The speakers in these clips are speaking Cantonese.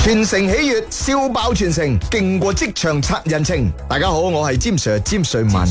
全城喜悦，笑爆全城，勁過職場拆人情。大家好，我係詹 Sir 詹瑞文。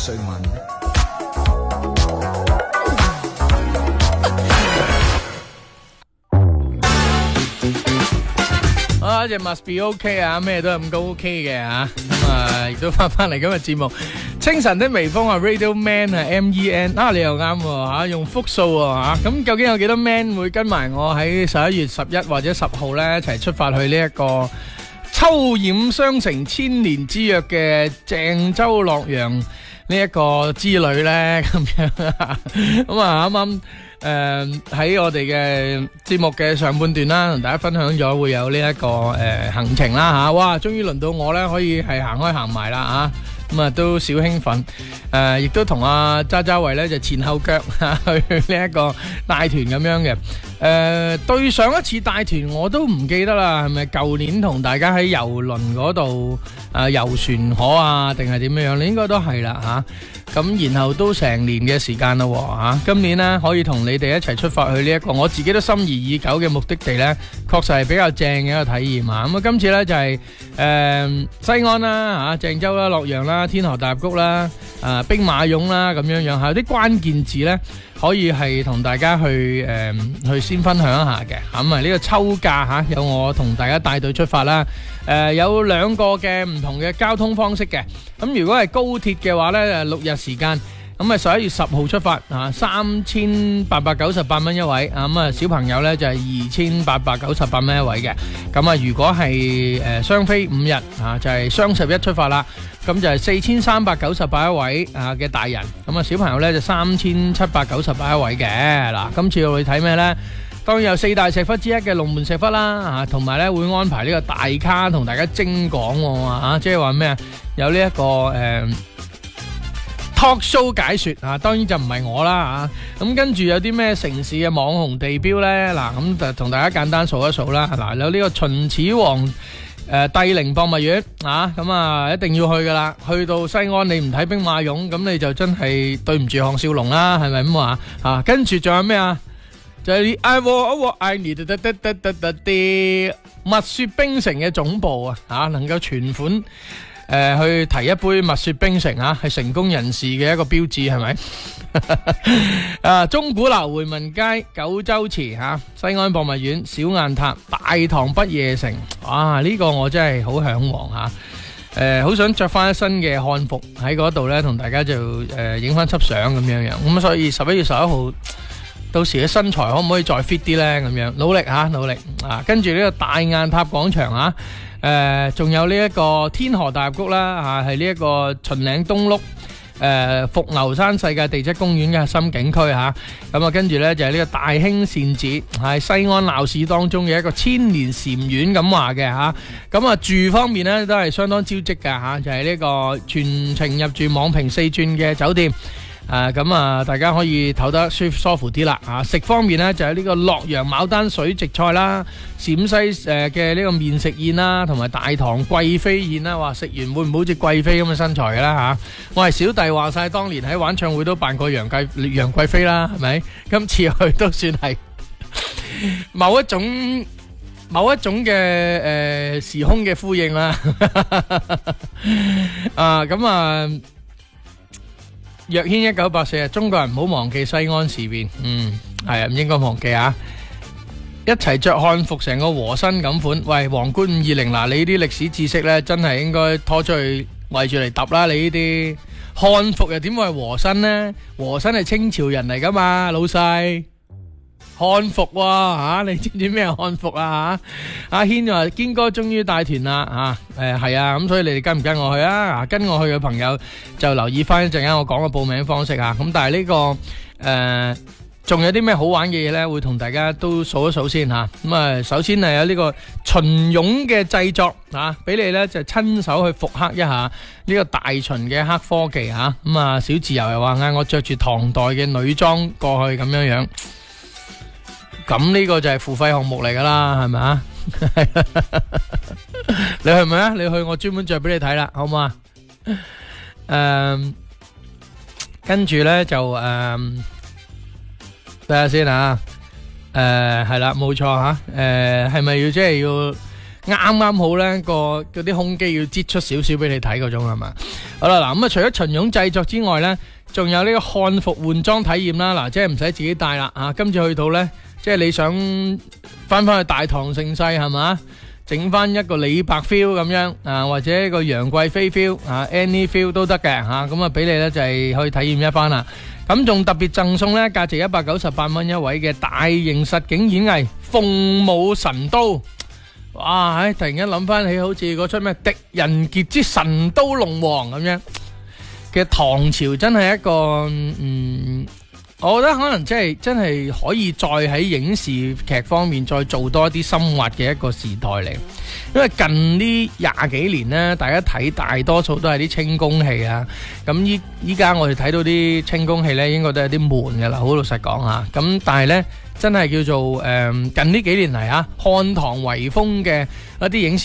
啊，只 must be OK 啊，咩都係咁高 OK 嘅吓，咁啊亦都翻嚟今日節目。清晨的微風啊 ，Radio Man 啊 ，MEN 啊，你又啱喎吓，用複數喎吓。咁究竟有幾多 man 會跟埋我喺11月11或者10號咧一齊出發去呢一個秋染雙城千年之約嘅鄭州洛陽呢一個之旅咧？咁樣啊，咁啊啱啱。喺我哋嘅節目嘅上半段啦，同大家分享咗會有呢一個行程啦吓，哇！終於輪到我咧可以係行開行埋啦吓，咁啊都小興奮，亦都同阿渣渣偉咧就前後腳去呢一個帶團咁樣嘅，對上一次帶團我都唔記得啦，係咪舊年同大家喺郵輪嗰度遊船河啊，定係點樣樣？你應該都係啦吓。咁然後都成年嘅時間啦吓，今年呢可以同你哋一齊出發去呢一個我自己都心儀已久嘅目的地呢，確實係比較正嘅一個體驗啊！咁啊，今次呢就係西安啦吓，鄭州啦、洛陽啦、天河大峽谷啦、兵馬俑啦咁樣樣，有啲關鍵字呢可以係同大家去先分享一下嘅。咁啊呢個秋假吓，有我同大家帶隊出發啦。有兩個嘅唔同嘅交通方式嘅。咁如果係高鐵嘅話呢，6日時間，咁啊11月10號出發啊，3898蚊一位，咁啊小朋友呢就係2898蚊一位嘅。咁啊如果係雙飛5日啊，就係雙11出發啦，咁就係4398一位啊嘅大人，咁啊小朋友呢就3798一位嘅。嗱，今次我哋睇咩呢？當然有4大石窟之一嘅龍門石窟啦，同埋咧會安排呢個大咖同大家精講喎，即係話咩啊？有呢一個talk show 解說啊，當然就唔係我啦嚇。咁跟住有啲咩城市嘅網紅地標咧？嗱，咁就同大家簡單數一數啦。嗱，有呢個秦始皇帝陵博物院啊，咁啊一定要去噶啦。去到西安你唔睇兵馬俑，咁你就真係對唔住項少龍啦，係咪咁話啊？跟住仲有咩啊？就係I need 啲蜜雪冰城嘅總部啊，能夠存款去提一杯蜜雪冰城啊，係成功人士嘅一個標誌，係咪？鐘鼓樓、回民街、九州池吓、西安博物院、小雁塔、大唐不夜城，哇！呢個我真係好向往吓，好想着翻一身嘅漢服喺嗰度咧，同大家就影翻輯相咁樣樣。咁所以11月11號。到時嘅身材可唔可以再 fit 啲呢？咁樣努力吓，努力啊！跟住呢個大雁塔廣場啊，仲有呢一個天河大峽谷啦，係呢一個秦嶺東麓伏牛山世界地質公園嘅核心景區吓。咁啊，跟住呢就係呢個大興善寺，係西安鬧市當中嘅一個千年禪院咁話嘅吓。咁啊住方面呢都係相當招積噶吓，就係呢個全程入住網評4鑽嘅酒店。咁啊，大家可以唞得舒服啲啦。食方面呢，就係呢個洛陽牡丹水植菜啦，陝西嘅呢個麵食宴啦，同埋大唐貴妃宴啦。話食完會唔會好似貴妃咁嘅身材嘅啦吓？我係小弟話晒，當年喺玩唱會都扮過楊貴妃啦，係咪？今次去都算係某一種嘅時空嘅呼應啦。咁啊。若軒1984，中國人唔好忘記西安事變，係啊，唔應該忘記啊！一齊着漢服，成個和珅咁款。喂，皇冠520，嗱，你呢啲歷史知識咧，真係應該拖出去圍住嚟揼啦！你呢啲漢服又點會係和珅呢？和珅係清朝人嚟噶嘛，老細。漢服喎，你知唔知咩係漢服啊？阿軒就話堅哥終於帶團啦，係啊，咁所以你哋跟唔跟我去啊？跟我去嘅朋友就留意翻一陣間我講嘅報名方式啊。咁但係呢個仲有啲咩好玩嘅嘢咧？會同大家都數一數先吓。咁啊，首先係有呢個秦俑嘅製作啊，俾你咧就親手去復刻一下呢個大秦嘅黑科技吓。咁啊，小自由又話嗌我着住唐代嘅女裝過去咁樣樣。咁呢個就係付費項目嚟噶啦，係咪啊？你去咪啊？你去我專門着俾你睇啦，好唔好啊？跟住咧就睇下先啊。係啦，冇錯吓。係咪要即係要啱啱好咧嗰啲胸肌要擠出少少俾你睇嗰種係嘛？好啦，嗱咁啊，除咗秦俑製作之外咧，仲有呢個漢服換裝體驗啦，嗱，即係唔使自己帶啦啊！今次去到咧，即係你想翻去大唐盛世係嘛？整翻一個李白 feel 咁樣啊，或者一個楊貴妃 feel 啊 ，any feel 都得嘅吓，咁啊俾你咧就係可以體驗一番啦。咁仲特別贈送咧價值198蚊一位嘅大型實景演藝鳳舞神刀，哇！突然間諗翻起好似嗰出咩狄仁傑之神刀龍王咁樣。其實唐朝真係一個我覺得可能真係可以再喺影視劇方面再做多一啲深挖嘅一個時代嚟，因為近呢20幾年呢，大家睇大多數都係啲清宮戲啊，咁依家我哋睇到啲清宮戲呢，應該都有啲悶噶啦，好老實講吓，咁但係呢，真係叫做近呢幾年嚟啊，漢唐遺風嘅一啲影視